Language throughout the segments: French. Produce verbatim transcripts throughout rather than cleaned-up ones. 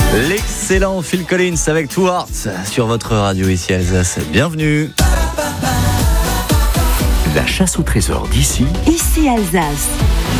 L'excellent Phil Collins avec Two Hearts sur votre radio ici Alsace. Bienvenue. La chasse au trésor d'ici. Ici Alsace.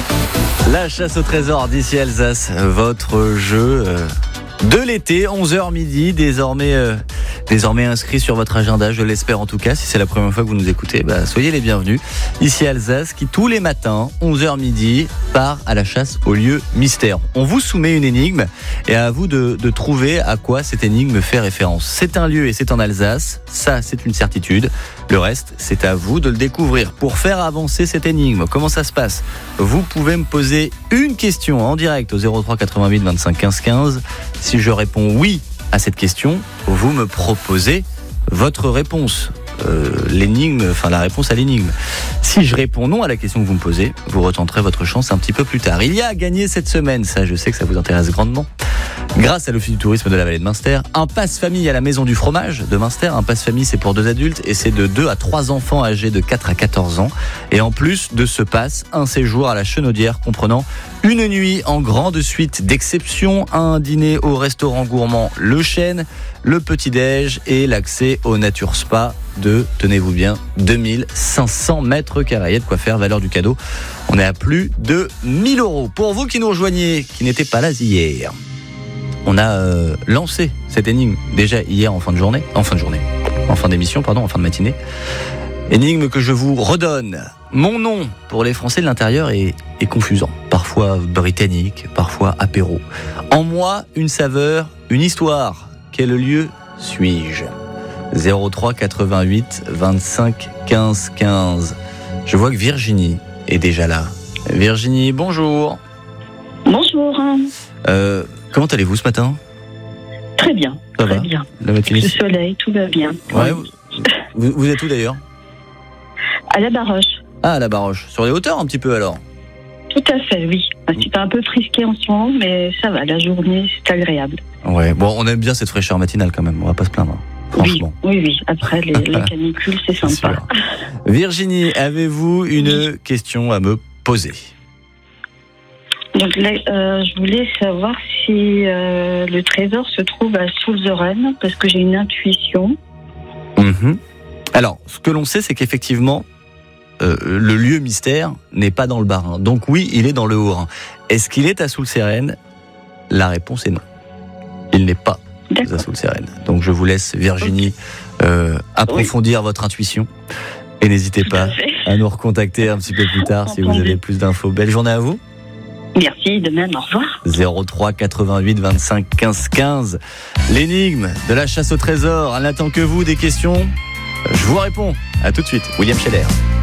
La chasse au trésor d'ici Alsace, votre jeu euh, de l'été, onze heures midi, désormais, euh, désormais inscrit sur votre agenda, je l'espère en tout cas. Si c'est la première fois que vous nous écoutez, bah, soyez les bienvenus. Ici Alsace, qui tous les matins, onze heures midi, part à la chasse au lieu mystère. On vous soumet une énigme et à vous de, de trouver à quoi cette énigme fait référence. C'est un lieu et c'est en Alsace, ça c'est une certitude. Le reste, c'est à vous de le découvrir. Pour faire avancer cette énigme, comment ça se passe ? Vous pouvez me poser une question en direct au zéro trois quatre-vingt-huit vingt-cinq quinze quinze. Si je réponds oui à cette question, vous me proposez votre réponse. Euh, l'énigme, enfin la réponse à l'énigme. Si je réponds non à la question que vous me posez, vous retenterez votre chance un petit peu plus tard. Il y a à gagner cette semaine, ça je sais que ça vous intéresse grandement. Grâce à l'Office du tourisme de la vallée de Münster, un passe-famille à la maison du fromage de Münster. Un passe-famille, c'est pour deux adultes et c'est de deux à trois enfants âgés de quatre à quatorze ans. Et en plus de ce passe, un séjour à la Chenaudière comprenant une nuit en grande suite d'exception, un dîner au restaurant gourmand Le Chêne, le petit-déj et l'accès au Nature Spa de, tenez-vous bien, deux mille cinq cents mètres carrés. Il y a de quoi faire, valeur du cadeau. On est à plus de mille euros. Pour vous qui nous rejoignez, qui n'étaient pas là hier, on a euh, lancé cette énigme déjà hier en fin de journée, en fin de journée, en fin d'émission, pardon, en fin de matinée. Énigme que je vous redonne. Mon nom pour les Français de l'intérieur est, est confusant, parfois britannique, parfois apéro. En moi, une saveur, une histoire. Quel lieu suis-je ? zéro trois quatre-vingt-huit vingt-cinq quinze quinze. Je vois que Virginie est déjà là. Virginie, bonjour. Bonjour. Euh, comment allez-vous ce matin ? Très bien, Ça très va bien. La matinée. Le soleil, tout va bien. Ouais, vous, vous, vous êtes où d'ailleurs ? À la Baroche. Ah, à la Baroche. Sur les hauteurs un petit peu alors ? Tout à fait, oui. C'est un peu frisqué en ce moment, mais ça va, la journée, c'est agréable. Ouais, bon, on aime bien cette fraîcheur matinale quand même, on va pas se plaindre. Franchement. Oui, oui, oui. Après, les, la canicule, c'est C'est sympa. sûr. Virginie, avez-vous une Oui. question à me poser ? Donc là, euh, je voulais savoir si euh, le trésor se trouve à Soulzeren, parce que j'ai une intuition. Mhm. Alors, ce que l'on sait, c'est qu'effectivement, euh, le lieu mystère n'est pas dans le Bas-Rhin. Donc oui, il est dans le Haut-Rhin. Est-ce qu'il est à Soulzeren ? La réponse est non. Il n'est pas D'accord. à Soulzeren. Donc je vous laisse, Virginie, euh, approfondir oui. votre intuition. Et n'hésitez Tout pas à fait. à nous recontacter un petit peu plus tard si vous avez plus d'infos. Belle journée à vous. Merci, de même, au revoir. zéro trois quatre-vingt-huit vingt-cinq quinze quinze. L'énigme de la chasse au trésor. Elle n'attend que vous, des questions. Je vous réponds. À tout de suite. William Scheller.